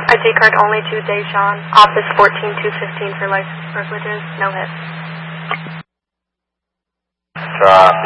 ID card only to Dejan, office 14215 for license privileges, no hits. Drop